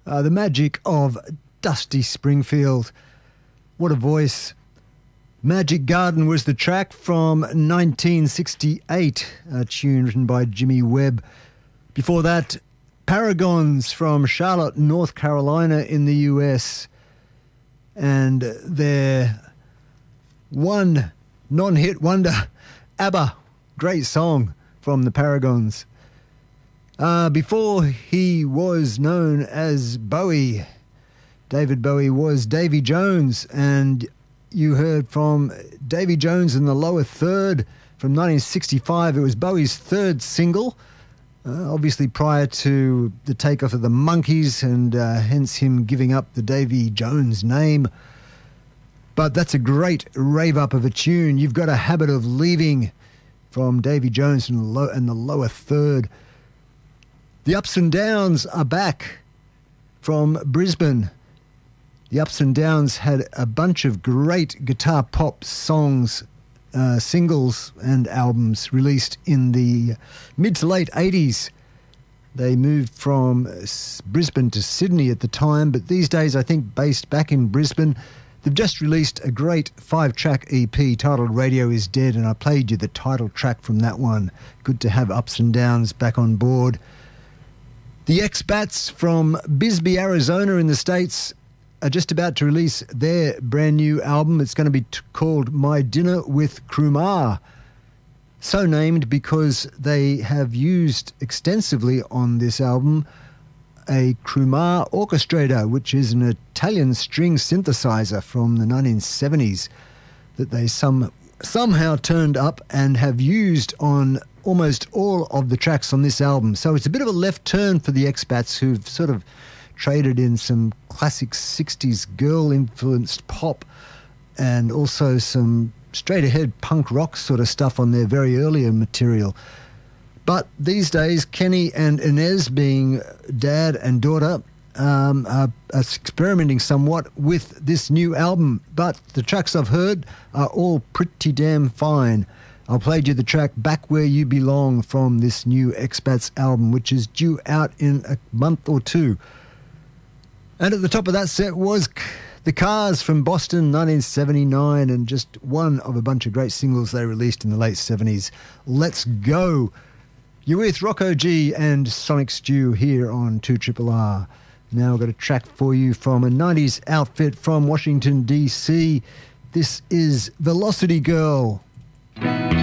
The magic of Dusty Springfield. What a voice. Magic Garden was the track from 1968, a tune written by Jimmy Webb. Before that, Paragons from Charlotte, North Carolina in the US. And their one non-hit wonder, ABBA. Great song from the Paragons. Before he was known as Bowie, David Bowie was Davy Jones, and you heard from Davy Jones in the Lower Third from 1965. It was Bowie's third single, obviously prior to the takeoff of the Monkees, and hence him giving up the Davy Jones name. But that's a great rave-up of a tune. You've Got a Habit of Leaving from Davy Jones and the Lower Third. The Ups and Downs are back from Brisbane. The Ups and Downs had a bunch of great guitar pop songs, singles and albums released in the mid to late 80s. They moved from Brisbane to Sydney at the time, but these days I think based back in Brisbane. They've just released a great 5-track EP titled Radio Is Dead, and I played you the title track from that one. Good to have Ups and Downs back on board. The X-Bats from Bisbee, Arizona in the States are just about to release their brand new album. It's going to be called My Dinner with Krumar. So named because they have used extensively on this album a Krumar orchestrator, which is an Italian string synthesizer from the 1970s that they somehow turned up and have used on almost all of the tracks on this album. So it's a bit of a left turn for the X-Bats, who've sort of traded in some classic 60s girl-influenced pop and also some straight-ahead punk rock sort of stuff on their very earlier material. But these days, Kenny and Inez, being dad and daughter, are experimenting somewhat with this new album. But the tracks I've heard are all pretty damn fine. I'll play you the track Back Where You Belong from this new X-Bats album, which is due out in a month or two. And at the top of that set was The Cars from Boston, 1979, and just one of a bunch of great singles they released in the late 70s. Let's Go. You're with Rocco G and Sonic Stew here on 2RRR. Now I've got a track for you from a 90s outfit from Washington, D.C. This is Velocity Girl.